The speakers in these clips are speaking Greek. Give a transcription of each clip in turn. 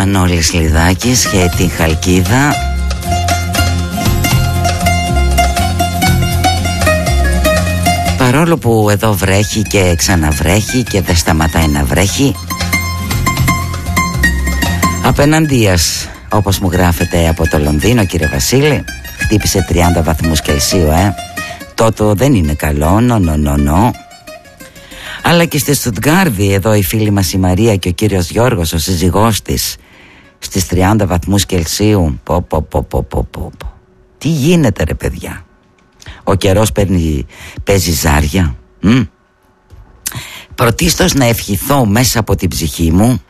Μανώλης Λιδάκης και την Χαλκίδα. Παρόλο που εδώ βρέχει και ξαναβρέχει και δεν σταματάει να βρέχει, απέναντίας, όπως μου γράφετε από το Λονδίνο, κύριε Βασίλη, χτύπησε 30 βαθμούς Κελσίου, Τότε δεν είναι καλό, νο. Αλλά και στη Στουτγκάρδη, εδώ η φίλη μας η Μαρία και ο κύριος Γιώργος, ο σύζυγός της, στις 30 βαθμούς Κελσίου. Πω. Τι γίνεται ρε παιδιά? Ο καιρός παίζει ζάρια. Πρωτίστως να ευχηθώ μέσα από την ψυχή μου,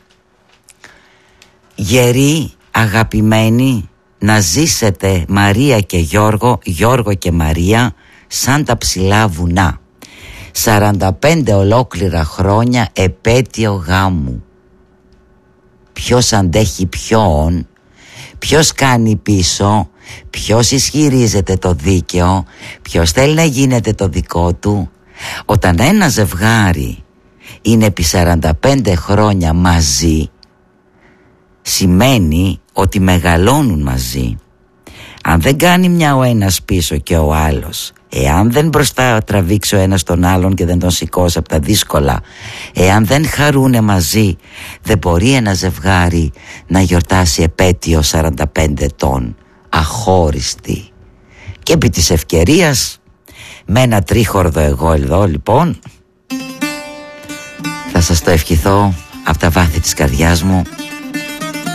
γεροί, αγαπημένοι, να ζήσετε Μαρία και Γιώργο, Γιώργο και Μαρία, σαν τα ψηλά βουνά. 45 ολόκληρα χρόνια επέτειο γάμου. Ποιος αντέχει ποιον, ποιος κάνει πίσω, ποιος ισχυρίζεται το δίκαιο, ποιος θέλει να γίνεται το δικό του. Όταν ένα ζευγάρι είναι επί 45 χρόνια μαζί, σημαίνει ότι μεγαλώνουν μαζί. Αν δεν κάνει μια ο ένας πίσω και ο άλλος, εάν δεν μπροστά τραβήξει ο ένας τον άλλον και δεν τον σηκώσει από τα δύσκολα, εάν δεν χαρούνε μαζί, δεν μπορεί ένα ζευγάρι να γιορτάσει επέτειο 45 ετών αχώριστη. Και επί της ευκαιρίας, με ένα τρίχορδο εγώ εδώ λοιπόν, θα σας το ευχηθώ από τα βάθη της καρδιάς μου,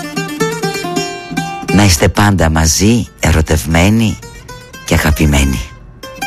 να είστε πάντα μαζί, ερωτευμένοι και αγαπημένοι.